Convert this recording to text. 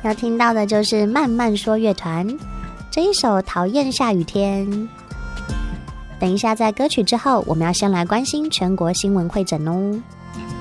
要听到的就是慢慢说乐团这一首《讨厌下雨天》。等一下在歌曲之后，我们要先来关心全国新闻汇整哦。